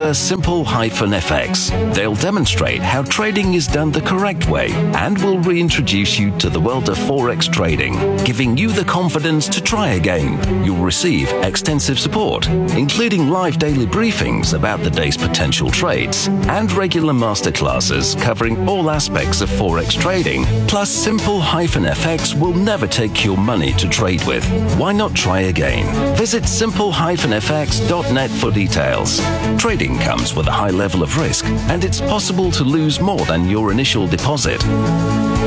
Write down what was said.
sponsor Simple-FX. They'll demonstrate how trading is done the correct way and will reintroduce you to the world of Forex trading, giving you the confidence to try again. You'll receive extensive support, including live daily briefings about the day's potential trades and regular masterclasses covering all aspects of Forex trading. Plus, Simple-FX will never take your money to trade with. Why not try again? Visit simple-fx.net for details. Trading comes with a high level of risk, and it's possible to lose more than your initial deposit.